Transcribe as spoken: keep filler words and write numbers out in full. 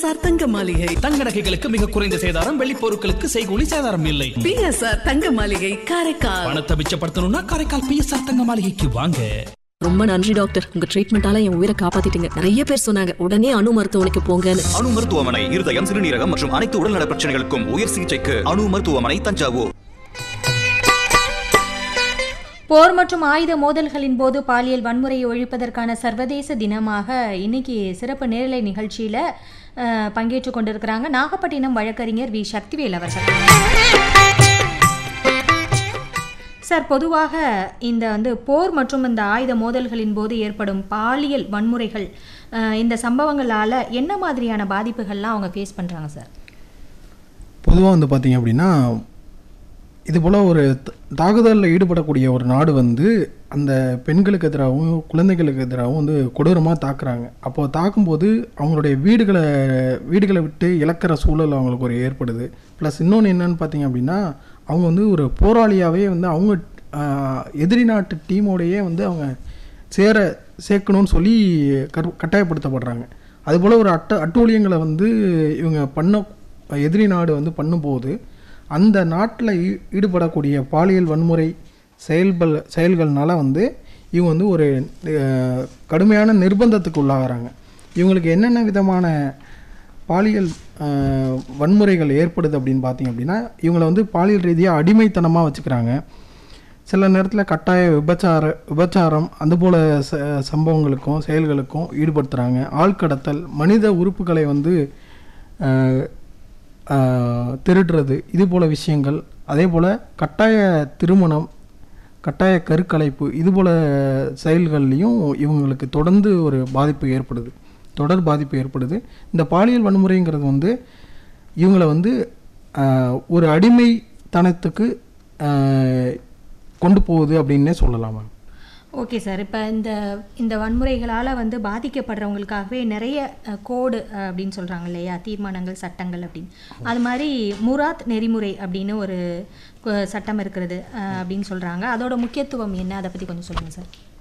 PSR தங்க மாளிகை. தங்க நகைகளுக்கு மிக குறைந்த சேதாரம், வெள்ளி பொருட்களுக்கு செய்கூலி சேதாரம் இல்லை. பிஎஸ்ஆர் தங்க மாளிகை காரைக்கால். பணத்தை மிச்சப்படுத்தணும்னா காரைக்கால் பிஎஸ்ஆர் தங்க மாளிகைக்கு வாங்க. ரொம்ப நன்றி டாக்டர், உங்க ட்ரீட்மெண்டால என் உயிரை காப்பாத்திட்டீங்க. நிறைய பேர் சொன்னாங்க உடனே அணு மருத்துவமனைக்கு போங்கன்னு. அணு மருத்துவமனை இருதயம், சிறுநீரகம் மற்றும் அனைத்து உடல்நல பிரச்சனைகளுக்கும் உயர் சிகிச்சைக்கு அணு மருத்துவமனை, தஞ்சாவூர். போர் மற்றும் ஆயுத மோதல்களின் போது பாலியல் வன்முறையை ஒழிப்பதற்கான சர்வதேச தினமாக இன்னைக்கு சிறப்பு நேரலை நிகழ்ச்சியில் பங்கேற்று கொண்டிருக்கிறாங்க நாகப்பட்டினம் வழக்கறிஞர் வி சக்திவேல் அவர்கள். சார், பொதுவாக இந்த வந்து போர் மற்றும் இந்த ஆயுத மோதல்களின் போது ஏற்படும் பாலியல் வன்முறைகள், இந்த சம்பவங்களால் என்ன மாதிரியான பாதிப்புகள்லாம் அவங்க ஃபேஸ் பண்ணுறாங்க சார்? பொதுவாக வந்து பார்த்திங்க அப்படின்னா, இது போல் ஒரு தாக்குதலில் ஈடுபடக்கூடிய ஒரு நாடு வந்து அந்த பெண்களுக்கு எதிராகவும் குழந்தைகளுக்கு எதிராகவும் வந்து கொடூரமாக தாக்குறாங்க. அப்போது தாக்கும்போது அவங்களுடைய வீடுகளை வீடுகளை விட்டு இழக்கிற சூழல் அவங்களுக்கு ஒரு ஏற்படுது. ப்ளஸ் இன்னொன்று என்னென்னு பார்த்திங்க அப்படின்னா, அவங்க வந்து ஒரு போராளியாகவே வந்து அவங்க எதிரி நாட்டு டீமோடையே வந்து அவங்க சேர சேர்க்கணும்னு சொல்லி கட் கட்டாயப்படுத்தப்படுறாங்க. அதுபோல் ஒரு அட்ட அட்டூழியங்களை வந்து இவங்க பண்ண எதிரி நாடு வந்து பண்ணும்போது அந்த நாட்டில் ஈடுபடக்கூடிய பாலியல் வன்முறை செயல்பல் செயல்கள்னால வந்து இவங்க வந்து ஒரு கடுமையான நிர்பந்தத்துக்கு உள்ளாகிறாங்க. இவங்களுக்கு என்னென்ன விதமான பாலியல் வன்முறைகள் ஏற்படுது அப்படின்னு பார்த்திங்க அப்படின்னா, இவங்களை வந்து பாலியல் ரீதியாக அடிமைத்தனமாக வச்சுக்கிறாங்க. சில நேரத்தில் கட்டாய விபச்சார விபச்சாரம் அதுபோல் ச சம்பவங்களுக்கும் செயல்களுக்கும் ஈடுபடுத்துகிறாங்க. ஆழ்கடத்தல், மனித உறுப்புகளை வந்து திருடுறது, இது போல் விஷயங்கள். அதே போல் கட்டாய திருமணம், கட்டாய கருக்கலைப்பு, இது போல் செயல்கள்லையும் இவங்களுக்கு தொடர்ந்து ஒரு பாதிப்பு ஏற்படுது தொடர் பாதிப்பு ஏற்படுது. இந்த பாலியல் வன்முறைங்கிறது வந்து இவங்களை வந்து ஒரு அடிமைத்தனத்துக்கு கொண்டு போகுது அப்படின்னே சொல்லலாமா? ஓகே சார், இப்போ இந்த இந்த வன்முறைகளால் வந்து பாதிக்கப்படுறவங்களுக்காகவே நிறைய கோடு அப்படின்னு சொல்கிறாங்க இல்லையா, தீர்மானங்கள், சட்டங்கள் அப்படின்னு. அது மாதிரி முராத் நெறிமுறை அப்படின்னு ஒரு சட்டம் இருக்கிறது அப்படின்னு சொல்கிறாங்க. அதோட முக்கியத்துவம் என்ன, அதை பற்றி கொஞ்சம் சொல்லுங்கள் சார்.